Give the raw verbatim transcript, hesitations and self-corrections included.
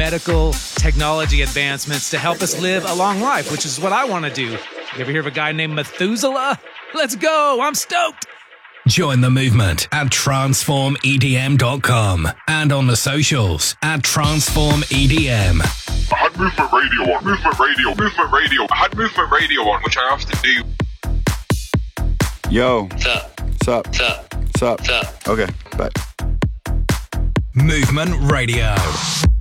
medical technology advancements to help us live a long life, which is what I want to do. You ever hear of a guy named Methuselah? Let's go! I'm stoked! Join the movement at transform E D M dot com and on the socials at transform E D M. I had Movement Radio on. Movement Radio. Movement Radio. I had Movement Radio on, which I often do. Yo. Sup. Sup. Sup. Sup. Sup. Okay, bye. Movement Radio.